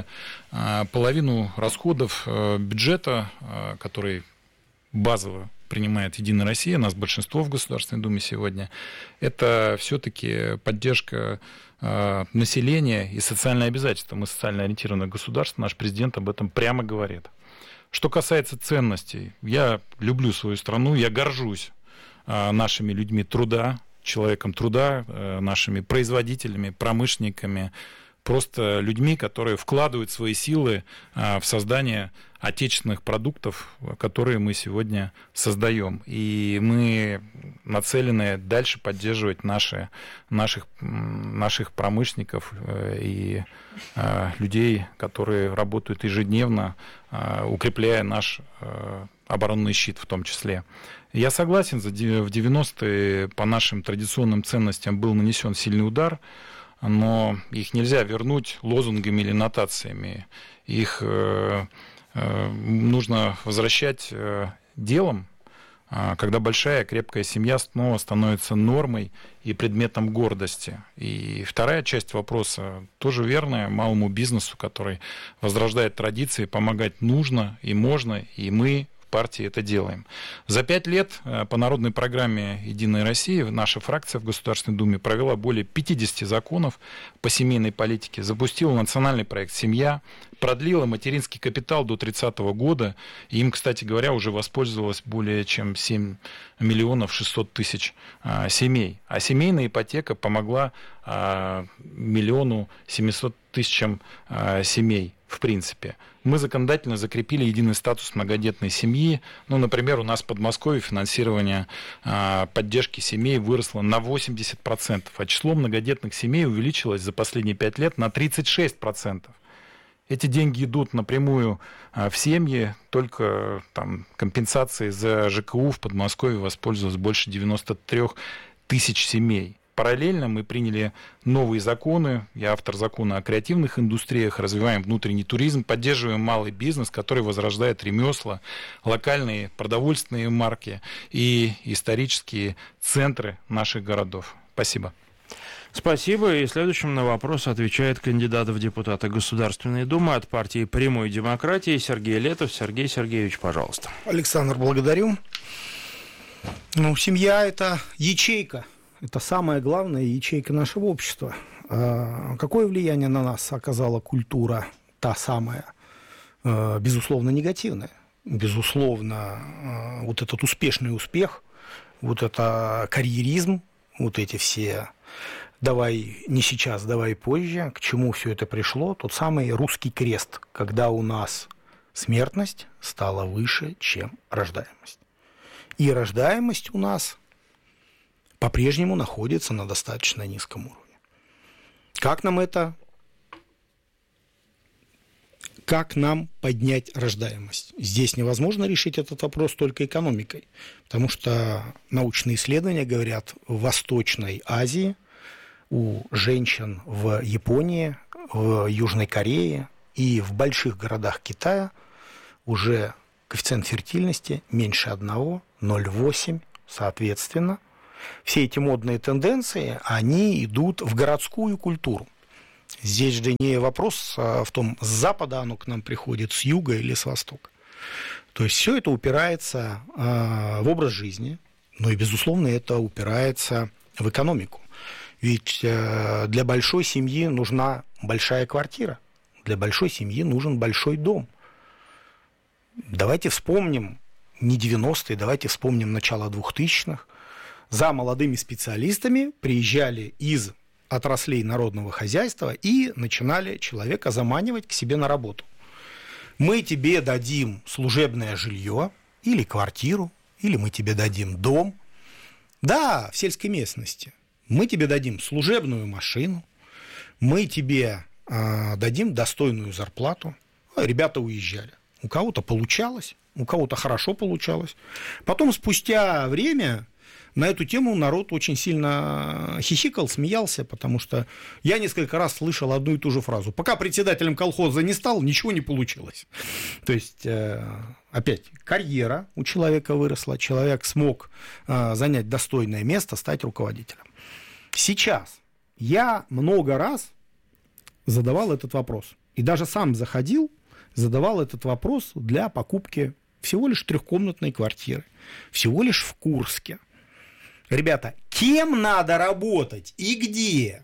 [SPEAKER 6] Половину расходов бюджета, который базово принимает «Единая Россия», нас большинство в Государственной Думе сегодня, это все-таки поддержка э, населения и социальные обязательства. Мы социально ориентированное государство, наш президент об этом прямо говорит. Что касается ценностей, я люблю свою страну, я горжусь э, нашими людьми труда, человеком труда, э, нашими производителями, промышленниками, просто людьми, которые вкладывают свои силы э, в создание отечественных продуктов, которые мы сегодня создаем. И мы нацелены дальше поддерживать наши, наших, наших промышленников и э, людей, которые работают ежедневно, э, укрепляя наш э, оборонный щит в том числе. Я согласен, в девяностые по нашим традиционным ценностям был нанесен сильный удар, но их нельзя вернуть лозунгами или нотациями. Их э, э, нужно возвращать э, делом, э, когда большая крепкая семья снова становится нормой и предметом гордости. И вторая часть вопроса тоже верная. Малому бизнесу, который возрождает традиции, помогать нужно и можно, и мы в партии это делаем. За пять лет по народной программе «Единая Россия» наша фракция в Государственной Думе провела более пятидесяти законов по семейной политике, запустила национальный проект «Семья», продлила материнский капитал до тридцатого года. И им, кстати говоря, уже воспользовалось более чем семь миллионов шестьсот тысяч а, семей. А семейная ипотека помогла а, миллиону семисот тысячам а, семей. В принципе, мы законодательно закрепили единый статус многодетной семьи. Ну, например, у нас в Подмосковье финансирование а, поддержки семей выросло на восемьдесят процентов, а число многодетных семей увеличилось за последние пять лет на тридцать шесть процентов. Эти деньги идут напрямую а, в семьи, только там, компенсации за ЖКУ в Подмосковье воспользовалось больше девяноста трёх тысяч семей. Параллельно мы приняли новые законы. Я автор закона о креативных индустриях, развиваем внутренний туризм, поддерживаем малый бизнес, который возрождает ремесла, локальные продовольственные марки и исторические центры наших городов. Спасибо.
[SPEAKER 4] Спасибо. И следующим на вопрос отвечает кандидат в депутаты Государственной Думы от партии «Прямой демократии» Сергей Летов. Сергей Сергеевич, пожалуйста.
[SPEAKER 7] Александр, благодарю. Ну, семья – это ячейка. Это самая главная ячейка нашего общества. Какое влияние на нас оказала культура, та самая, безусловно, негативная? Безусловно, вот этот успешный успех, вот это карьеризм, вот эти все «давай не сейчас, давай позже», к чему все это пришло? Тот самый русский крест, когда у нас смертность стала выше, чем рождаемость. И рождаемость у нас по-прежнему находится на достаточно низком уровне. Как нам это как нам поднять рождаемость? Здесь невозможно решить этот вопрос только экономикой, потому что научные исследования говорят, в Восточной Азии у женщин в Японии, в Южной Корее и в больших городах Китая уже коэффициент фертильности меньше одного, ноль целых восемь, соответственно. Все эти модные тенденции, они идут в городскую культуру. Здесь же не вопрос в том, с запада оно к нам приходит, с юга или с востока. То есть все это упирается в образ жизни, но и, безусловно, это упирается в экономику. Ведь для большой семьи нужна большая квартира, для большой семьи нужен большой дом. Давайте вспомним не девяностые, давайте вспомним начало двухтысячных. За молодыми специалистами приезжали из отраслей народного хозяйства и начинали человека заманивать к себе на работу. Мы тебе дадим служебное жилье или квартиру, или мы тебе дадим дом. Да, в сельской местности. Мы тебе дадим служебную машину, мы тебе э, дадим достойную зарплату. Ребята уезжали. У кого-то получалось, у кого-то хорошо получалось. Потом, спустя время, на эту тему народ очень сильно хихикал, смеялся, потому что я несколько раз слышал одну и ту же фразу. Пока председателем колхоза не стал, ничего не получилось. То есть, опять, карьера у человека выросла, человек смог занять достойное место, стать руководителем. Сейчас я много раз задавал этот вопрос. И даже сам заходил, задавал этот вопрос для покупки всего лишь трехкомнатной квартиры, всего лишь в Курске. Ребята, кем надо работать и где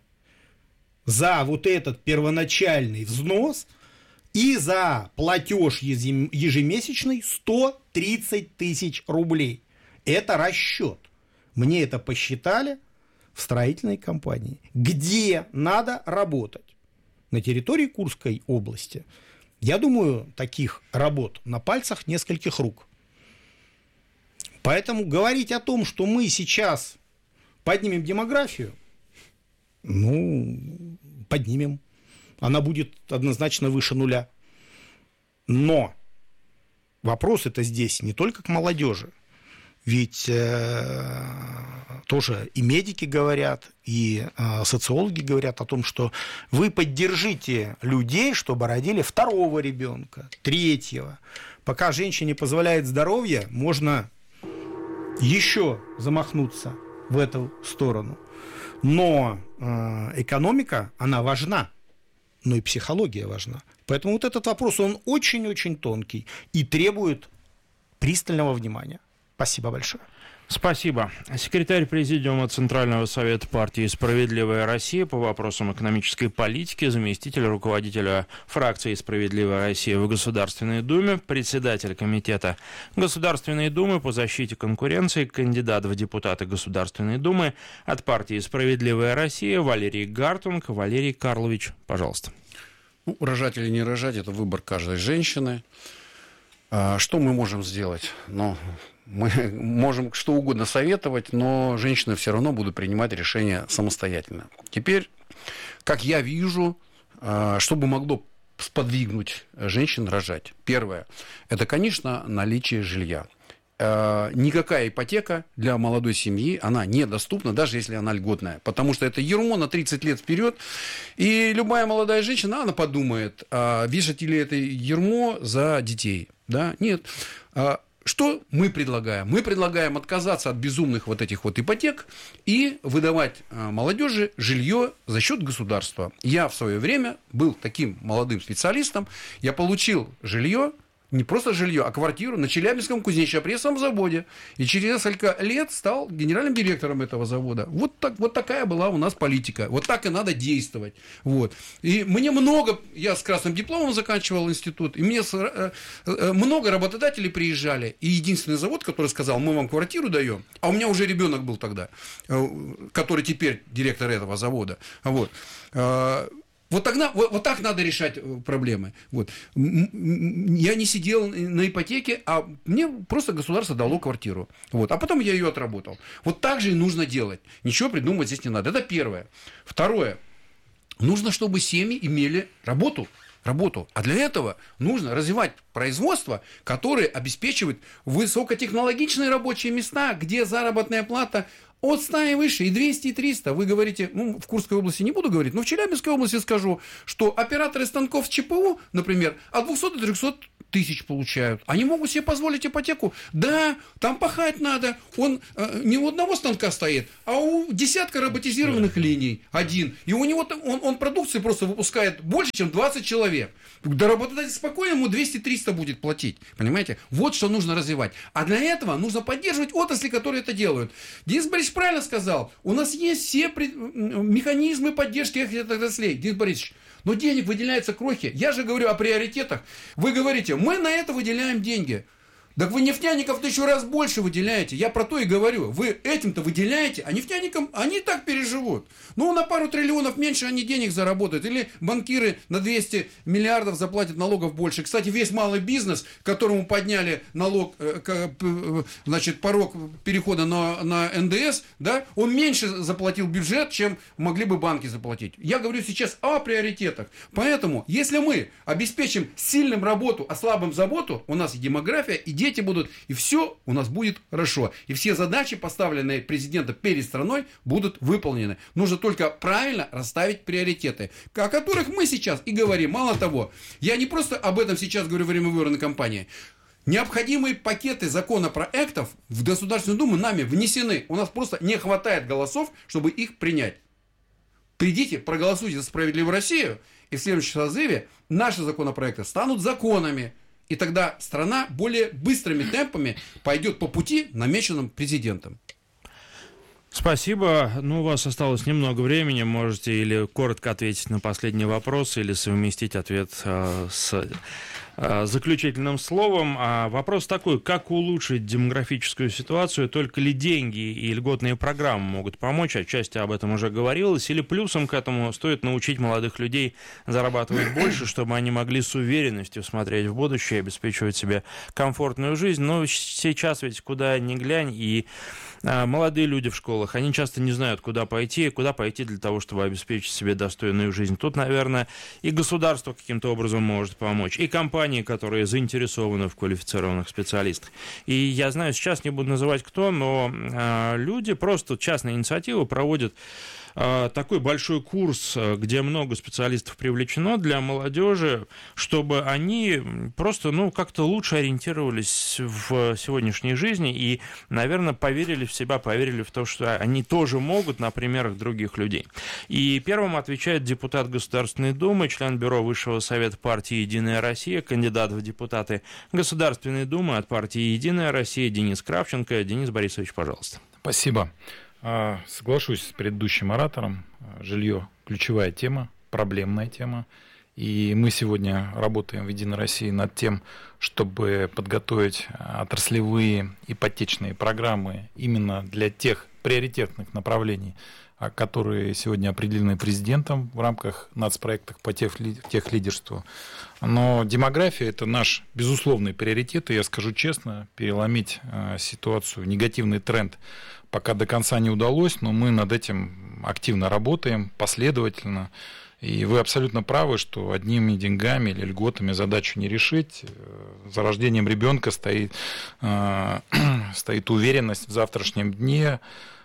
[SPEAKER 7] за вот этот первоначальный взнос и за платеж ежемесячный сто тридцать тысяч рублей? Это расчет. Мне это посчитали в строительной компании. Где надо работать? На территории Курской области. Я думаю, таких работ на пальцах нескольких рук. Поэтому говорить о том, что мы сейчас поднимем демографию, ну, поднимем. Она будет однозначно выше нуля. Но вопрос это здесь не только к молодежи. Ведь э, тоже и медики говорят, и э, социологи говорят о том, что вы поддержите людей, чтобы родили второго ребенка, третьего. Пока женщине позволяет здоровье, можно еще замахнуться в эту сторону. Но э, экономика, она важна, но и психология важна. Поэтому вот этот вопрос, он очень-очень тонкий и требует пристального внимания. Спасибо большое.
[SPEAKER 4] Спасибо. Секретарь Президиума Центрального совета партии «Справедливая Россия» по вопросам экономической политики, заместитель руководителя фракции «Справедливая Россия» в Государственной Думе, председатель Комитета Государственной Думы по защите конкуренции, кандидат в депутаты Государственной Думы от партии «Справедливая Россия» Валерий Гартунг. Валерий Карлович, пожалуйста.
[SPEAKER 8] Ну, рожать или не рожать – это выбор каждой женщины. Что мы можем сделать? Ну, мы можем что угодно советовать, но женщины все равно будут принимать решения самостоятельно. Теперь, как я вижу, что бы могло сподвигнуть женщин рожать? Первое – это, конечно, наличие жилья. Никакая ипотека для молодой семьи, она недоступна, даже если она льготная, потому что это ермо на тридцать лет вперед, и любая молодая женщина, она подумает, а вешать ли это ермо за детей, да, нет. Что мы предлагаем? Мы предлагаем отказаться от безумных вот этих вот ипотек и выдавать молодежи жилье за счет государства. Я в свое время был таким молодым специалистом, я получил жилье, не просто жилье, а квартиру на Челябинском кузнечно-прессовом заводе. И через несколько лет стал генеральным директором этого завода. Вот, так, вот такая была у нас политика. Вот так и надо действовать. Вот. И мне много, я с красным дипломом заканчивал институт, и мне много работодателей приезжали. И единственный завод, который сказал, мы вам квартиру даем, а у меня уже ребенок был тогда, который теперь директор этого завода. Вот. Вот, тогда, вот, вот так надо решать проблемы. Вот. Я не сидел на ипотеке, а мне просто государство дало квартиру. Вот. А потом я ее отработал. Вот так же и нужно делать. Ничего придумывать здесь не надо. Это первое. Второе. Нужно, чтобы семьи имели работу. работу. А для этого нужно развивать производство, которое обеспечивает высокотехнологичные рабочие места, где заработная плата от ста и выше, и двести, и триста. Вы говорите, ну, в Курской области не буду говорить, но в Челябинской области скажу, что операторы станков ЧПУ, например, от двухсот до трехсот тысяч получают. Они могут себе позволить ипотеку. Да, там пахать надо. Он э, не у одного станка стоит, а у десятка роботизированных линий один. И у него он, он продукции просто выпускает больше, чем двадцать человек. Да работодатель спокойно ему двести-триста будет платить. Понимаете? Вот что нужно развивать. А для этого нужно поддерживать отрасли, которые это делают. Денис Борисович правильно сказал. У нас есть все пред... механизмы поддержки этих отраслей. Денис Борисович, но денег выделяются крохи. Я же говорю о приоритетах. Вы говорите, мы на это выделяем деньги. Так вы нефтяников тысячу раз больше выделяете. Я про то и говорю. Вы этим-то выделяете, а нефтяникам они так переживут. Ну, на пару триллионов меньше они денег заработают. Или банкиры на двести миллиардов заплатят налогов больше. Кстати, весь малый бизнес, которому подняли налог, значит, порог перехода на, на эн дэ эс, да, он меньше заплатил бюджет, чем могли бы банки заплатить. Я говорю сейчас о приоритетах. Поэтому, если мы обеспечим сильным работу, а слабым заботу, у нас и демография, и дети будут, и все у нас будет хорошо. И все задачи, поставленные президентом перед страной, будут выполнены. Нужно только правильно расставить приоритеты, о которых мы сейчас и говорим. Мало того, я не просто об этом сейчас говорю во время выборной кампании. Необходимые пакеты законопроектов в Государственную Думу нами внесены. У нас просто не хватает голосов, чтобы их принять. Придите, проголосуйте за «Справедливую Россию», и в следующем созыве наши законопроекты станут законами. И тогда страна более быстрыми темпами пойдет по пути, намеченным президентом.
[SPEAKER 4] Спасибо. Ну, у вас осталось немного времени. Можете или коротко ответить на последний вопрос, или совместить ответ э, с э, заключительным словом. А вопрос такой: как улучшить демографическую ситуацию? Только ли деньги и льготные программы могут помочь? Отчасти об этом уже говорилось. Или плюсом к этому стоит научить молодых людей зарабатывать больше, чтобы они могли с уверенностью смотреть в будущее и обеспечивать себе комфортную жизнь? Но сейчас ведь куда ни глянь, и молодые люди в школах, они часто не знают, куда пойти, куда пойти для того, чтобы обеспечить себе достойную жизнь. Тут, наверное, и государство каким-то образом может помочь, и компании, которые заинтересованы в квалифицированных специалистах. И я знаю, сейчас не буду называть кто, но э, люди, просто частные инициативы проводят такой большой курс, где много специалистов привлечено для молодежи, чтобы они просто, ну, как-то лучше ориентировались в сегодняшней жизни и, наверное, поверили в себя, поверили в то, что они тоже могут на примерах других людей. И первым отвечает депутат Государственной Думы, член Бюро Высшего Совета партии «Единая Россия», кандидат в депутаты Государственной Думы от партии «Единая Россия» Денис Кравченко. Денис Борисович, пожалуйста.
[SPEAKER 6] Спасибо. Соглашусь с предыдущим оратором. Жилье – ключевая тема, проблемная тема. И мы сегодня работаем в «Единой России» над тем, чтобы подготовить отраслевые ипотечные программы именно для тех приоритетных направлений, которые сегодня определены президентом в рамках нацпроектов по техлидерству. Но демография – это наш безусловный приоритет, и я скажу честно, переломить ситуацию, негативный тренд пока до конца не удалось, но мы над этим активно работаем, последовательно. И вы абсолютно правы, что одними деньгами или льготами задачу не решить. За рождением ребенка стоит, стоит уверенность в завтрашнем дне.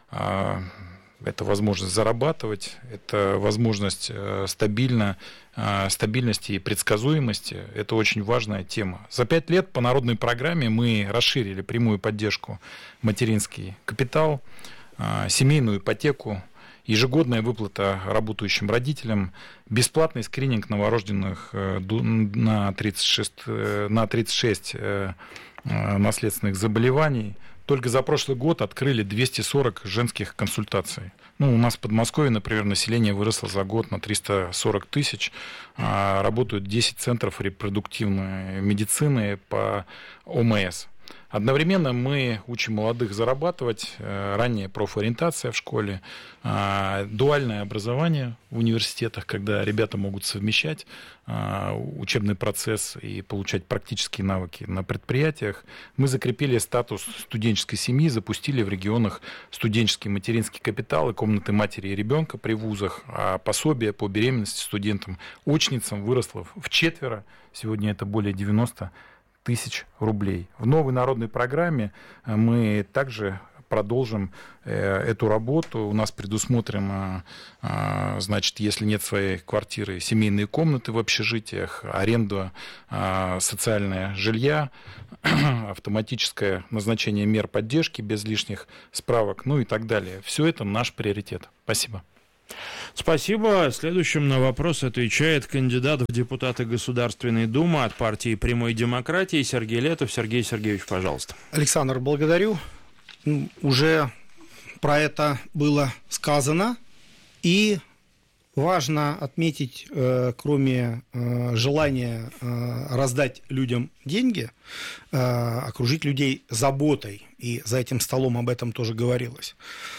[SPEAKER 6] Это возможность зарабатывать, это возможность стабильно, стабильности и предсказуемости. Это очень важная тема. За пять лет по народной программе мы расширили прямую поддержку материнский капитал, семейную ипотеку, ежегодная выплата работающим родителям, бесплатный скрининг новорожденных на тридцать шесть, на тридцать шесть наследственных заболеваний. Только за прошлый год открыли двести сорок женских консультаций. Ну, у нас в Подмосковье, например, население выросло за год на триста сорок тысяч. Работают десять центров репродуктивной медицины по о эм эс. Одновременно мы учим молодых зарабатывать, ранняя профориентация в школе, дуальное образование в университетах, когда ребята могут совмещать учебный процесс и получать практические навыки на предприятиях. Мы закрепили статус студенческой семьи, запустили в регионах студенческий материнский капитал и комнаты матери и ребенка при вузах, а пособие по беременности студентам, очницам выросло в четверо. Сегодня это более девяносто тысяч рублей. В новой народной программе мы также продолжим эту работу. У нас предусмотрено, значит, если нет своей квартиры, семейные комнаты в общежитиях, аренда, социальное жилья, автоматическое назначение мер поддержки без лишних справок, ну и так далее. Все это наш приоритет. Спасибо.
[SPEAKER 4] Спасибо. Следующим на вопрос отвечает кандидат в депутаты Государственной Думы от партии «Прямой демократии» Сергей Летов. Сергей Сергеевич, пожалуйста.
[SPEAKER 7] Александр, благодарю. Уже про это было сказано. И важно отметить, кроме желания раздать людям деньги, окружить людей заботой. И за этим столом об этом тоже говорилось.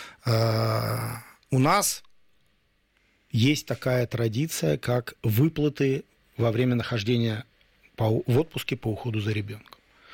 [SPEAKER 7] У нас есть такая традиция, как выплаты во время нахождения в отпуске по уходу за ребенком.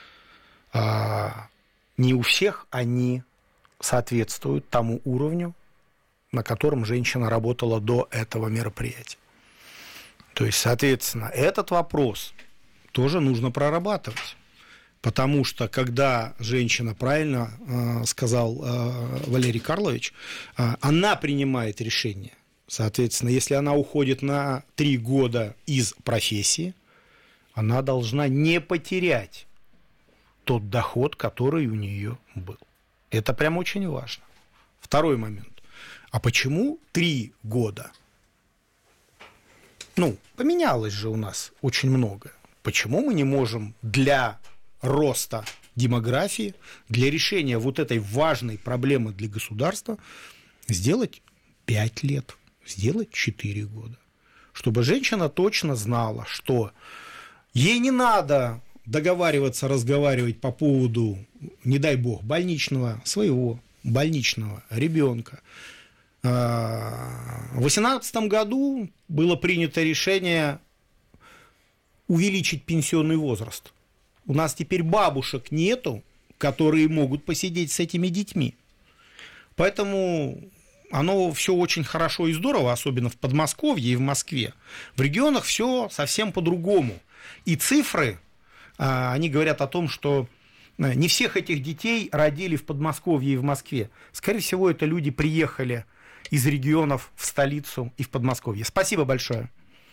[SPEAKER 7] Не у всех они соответствуют тому уровню, на котором женщина работала до этого мероприятия. То есть, соответственно, этот вопрос тоже нужно прорабатывать. Потому что, когда женщина, правильно э, сказал э, Валерий Карлович, э, она принимает решение. Соответственно, если она уходит на три года из профессии, она должна не потерять тот доход, который у нее был. Это прям очень важно. Второй момент. А почему три года? Ну, поменялось же у нас очень многое. Почему мы не можем для роста демографии, для решения вот этой важной проблемы для государства сделать пять лет? Сделать четыре года. Чтобы женщина точно знала, что ей не надо договариваться, разговаривать по поводу, не дай бог, больничного, своего больничного ребенка. В две тысячи восемнадцатом году было принято решение увеличить пенсионный возраст. У нас теперь бабушек нету, которые могут посидеть с этими детьми. Поэтому оно все очень хорошо и здорово, особенно в Подмосковье и в Москве. В регионах все совсем по-другому. И цифры, они говорят о том, что не всех этих детей родили в Подмосковье и в Москве. Скорее всего, это люди приехали из регионов в столицу и в Подмосковье. Спасибо большое.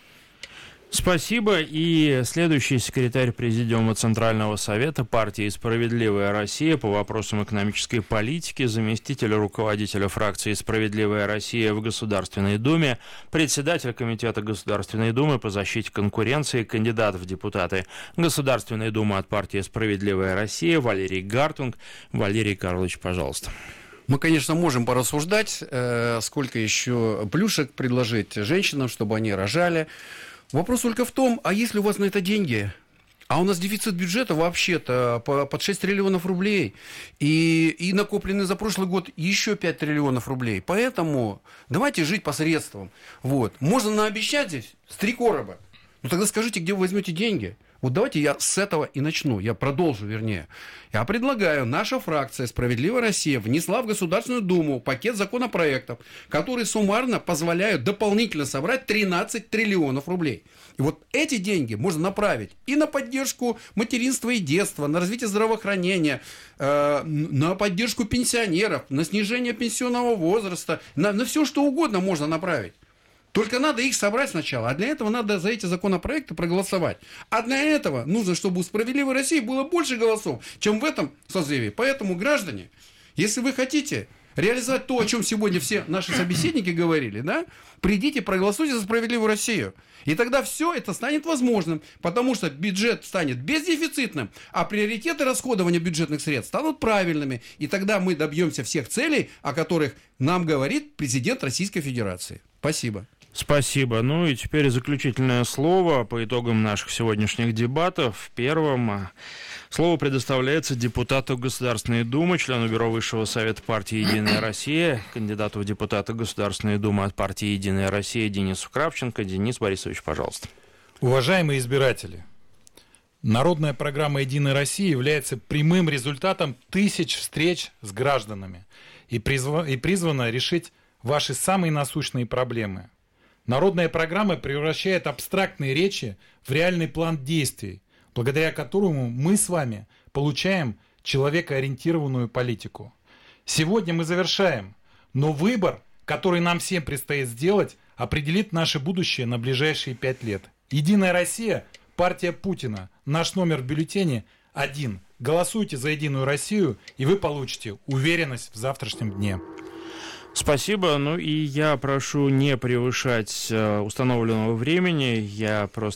[SPEAKER 4] Спасибо. И следующий секретарь Президиума Центрального совета партии «Справедливая Россия» по вопросам экономической политики, заместитель руководителя фракции «Справедливая Россия» в Государственной Думе, председатель Комитета Государственной Думы по защите конкуренции, кандидат в депутаты Государственной Думы от партии «Справедливая Россия» Валерий Гартунг. Валерий Карлович, пожалуйста.
[SPEAKER 8] Мы, конечно, можем порассуждать, сколько еще плюшек предложить женщинам, чтобы они рожали. Вопрос только в том, а есть ли у вас на это деньги? А у нас дефицит бюджета вообще-то под шесть триллионов рублей. И, и накоплены за прошлый год еще пять триллионов рублей. Поэтому давайте жить по средствам. Вот. Можно наобещать здесь с три короба. Ну тогда скажите, где вы возьмете деньги? Вот давайте я с этого и начну, я продолжу, вернее. Я предлагаю, наша фракция «Справедливая Россия» внесла в Государственную Думу пакет законопроектов, которые суммарно позволяют дополнительно собрать тринадцать триллионов рублей. И вот эти деньги можно направить и на поддержку материнства и детства, на развитие здравоохранения, э, на поддержку пенсионеров, на снижение пенсионного возраста, на, на все что угодно можно направить. Только надо их собрать сначала, а для этого надо за эти законопроекты проголосовать. А для этого нужно, чтобы у «Справедливой России» было больше голосов, чем в этом созыве. Поэтому, граждане, если вы хотите реализовать то, о чем сегодня все наши собеседники говорили, да, придите, проголосуйте за «Справедливую Россию». И тогда все это станет возможным, потому что бюджет станет бездефицитным, а приоритеты расходования бюджетных средств станут правильными. И тогда мы добьемся всех целей, о которых нам говорит президент Российской Федерации. Спасибо.
[SPEAKER 4] Спасибо. Ну и теперь заключительное слово по итогам наших сегодняшних дебатов. Первым Слово предоставляется депутату Государственной Думы, члену Бюро Высшего Совета партии «Единая Россия», кандидату в депутаты Государственной Думы от партии «Единая Россия» Денису Кравченко. Денис Борисович, пожалуйста.
[SPEAKER 6] Уважаемые избиратели, народная программа «Единая Россия» является прямым результатом тысяч встреч с гражданами и, призва... и призвана решить ваши самые насущные проблемы. Народная программа превращает абстрактные речи в реальный план действий, благодаря которому мы с вами получаем человекоориентированную политику. Сегодня мы завершаем, но выбор, который нам всем предстоит сделать, определит наше будущее на ближайшие пять лет. «Единая Россия» – партия Путина. Наш номер в бюллетене один. Голосуйте за «Единую Россию», и вы получите уверенность в завтрашнем дне.
[SPEAKER 4] Спасибо. Ну и я прошу не превышать установленного времени. Я просто